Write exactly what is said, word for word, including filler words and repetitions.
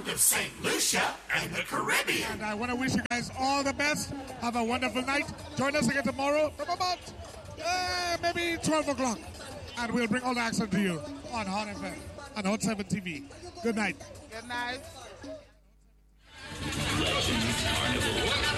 sound of Saint Lucia and the Caribbean. And I want to wish you guys all the best. Have a wonderful night. Join us again tomorrow from about uh, maybe twelve o'clock. And we'll bring all the action to you on Hot F M and Hot seven T V. Good night. Good night. Legends Carnival.